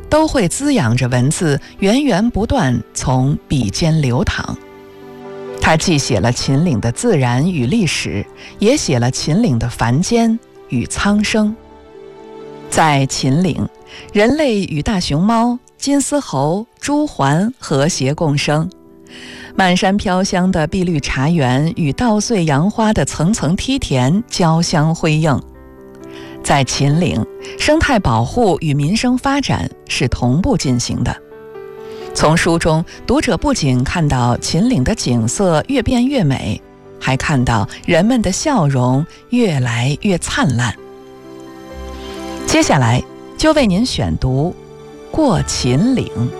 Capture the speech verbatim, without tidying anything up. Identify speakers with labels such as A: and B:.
A: 都会滋养着文字源源不断从笔尖流淌。他既写了秦岭的自然与历史，也写了秦岭的凡间与苍生。在秦岭，人类与大熊猫、金丝猴、朱鹮和谐共生，满山飘香的碧绿茶园与稻穗杨花的层层梯田交相辉映。在秦岭，生态保护与民生发展是同步进行的。从书中，读者不仅看到秦岭的景色越变越美，还看到人们的笑容越来越灿烂。接下来就为您选读《过秦岭》。